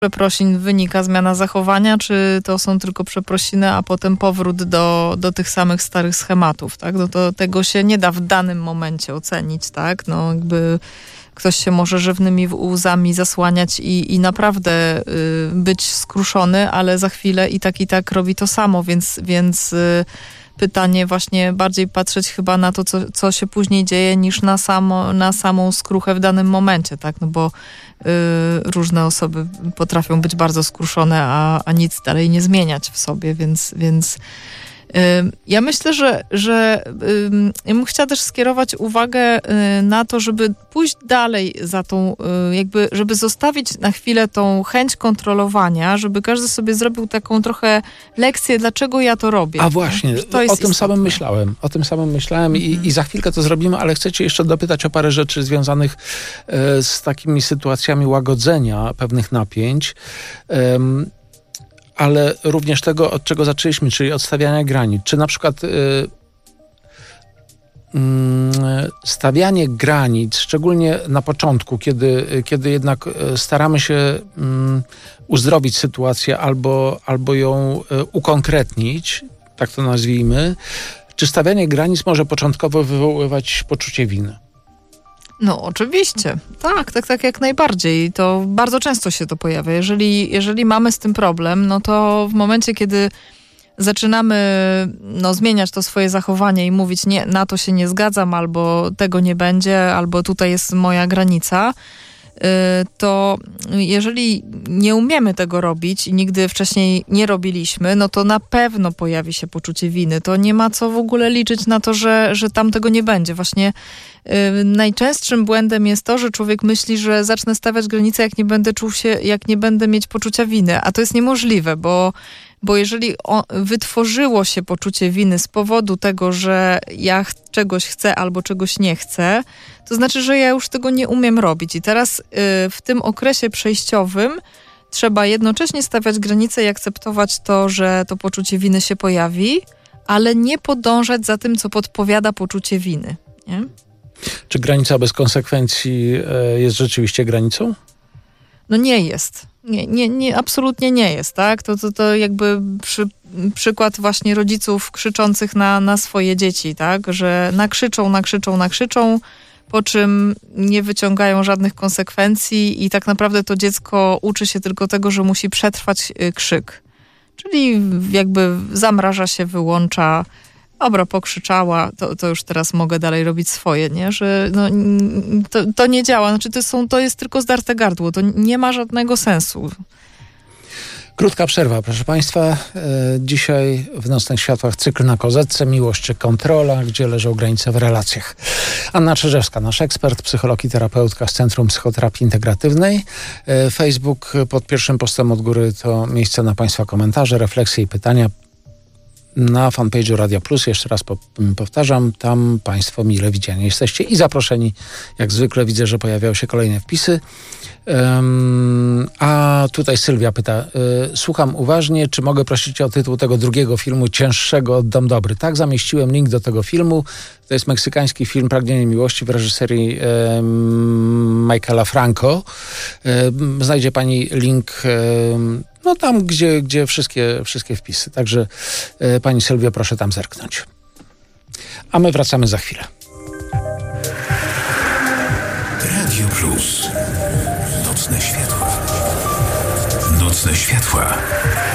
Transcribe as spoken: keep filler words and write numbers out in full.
przeprosin wynika zmiana zachowania, czy to są tylko przeprosiny, a potem powrót do, do tych samych starych schematów, tak? No to tego się nie da w danym momencie ocenić, tak? No jakby ktoś się może rzewnymi łzami zasłaniać i, i naprawdę y, być skruszony, ale za chwilę i tak i tak robi to samo, więc, więc y, pytanie właśnie bardziej patrzeć chyba na to, co, co się później dzieje, niż na, samo, na samą skruchę w danym momencie, tak? No bo y, różne osoby potrafią być bardzo skruszone, a, a nic dalej nie zmieniać w sobie, więc, więc y, ja myślę, że, że y, ja bym chciała też skierować uwagę y, na to, żeby pójść dalej za tą, y, jakby, żeby zostawić na chwilę tą chęć kontrolowania, żeby każdy sobie zrobił taką trochę lekcję, dlaczego ja to robię. A właśnie, to o jest tym istotne. samym myślałem. O tym samym myślałem i, i za chwilkę to zrobimy, ale chcę cię jeszcze dopytać o parę rzeczy związanych e, z takimi sytuacjami łagodzenia pewnych napięć. Em, ale również tego, od czego zaczęliśmy, czyli od stawiania granic. Czy na przykład y, y, stawianie granic, szczególnie na początku, kiedy, kiedy jednak staramy się y, uzdrowić sytuację albo, albo ją y, ukonkretnić, tak to nazwijmy, czy stawianie granic może początkowo wywoływać poczucie winy? No oczywiście, tak, tak, tak jak najbardziej. To bardzo często się to pojawia. Jeżeli, jeżeli mamy z tym problem, no to w momencie, kiedy zaczynamy no, zmieniać to swoje zachowanie i mówić nie, na to się nie zgadzam, albo tego nie będzie, albo tutaj jest moja granica, to jeżeli nie umiemy tego robić i nigdy wcześniej nie robiliśmy, no to na pewno pojawi się poczucie winy. To nie ma co w ogóle liczyć na to, że, że tam tego nie będzie. Właśnie yy, najczęstszym błędem jest to, że człowiek myśli, że zacznę stawiać granice, jak nie będę czuł się, jak nie będę mieć poczucia winy. A to jest niemożliwe, bo Bo jeżeli o, wytworzyło się poczucie winy z powodu tego, że ja ch- czegoś chcę albo czegoś nie chcę, to znaczy, że ja już tego nie umiem robić. I teraz y, w tym okresie przejściowym trzeba jednocześnie stawiać granice i akceptować to, że to poczucie winy się pojawi, ale nie podążać za tym, co podpowiada poczucie winy. Nie? Czy granica bez konsekwencji y, jest rzeczywiście granicą? No nie jest. Nie, nie, nie, absolutnie nie jest, tak? To, to, to jakby przy, przykład właśnie rodziców krzyczących na, na swoje dzieci, tak? Że nakrzyczą, nakrzyczą, nakrzyczą, po czym nie wyciągają żadnych konsekwencji i tak naprawdę to dziecko uczy się tylko tego, że musi przetrwać krzyk. Czyli jakby zamraża się, wyłącza, dobra, pokrzyczała, to, to już teraz mogę dalej robić swoje, nie? Że no, to, to nie działa. Znaczy to, są, to jest tylko zdarte gardło. To nie ma żadnego sensu. Krótka przerwa, proszę Państwa. E, dzisiaj w Nocnych Światłach cykl na kozetce, miłość czy kontrola, gdzie leżą granice w relacjach. Anna Czyżewska, nasz ekspert, psycholog i terapeutka z Centrum Psychoterapii Integratywnej. E, Facebook pod pierwszym postem od góry to miejsce na Państwa komentarze, refleksje i pytania. Na fanpage'u Radia Plus, jeszcze raz po, powtarzam, tam Państwo mile widziani jesteście i zaproszeni. Jak zwykle widzę, że pojawiają się kolejne wpisy. Um, a tutaj Sylwia pyta, y, słucham uważnie, czy mogę prosić o tytuł tego drugiego filmu, cięższego od Dom Dobry? Tak, zamieściłem link do tego filmu. To jest meksykański film Pragnienie Miłości w reżyserii y, Michaela Franco. Y, znajdzie Pani link y, no tam, gdzie, gdzie wszystkie, wszystkie wpisy. Także y, Pani Sylwio, proszę tam zerknąć. A my wracamy za chwilę. Radio Plus. Nocne światła. Nocne światła.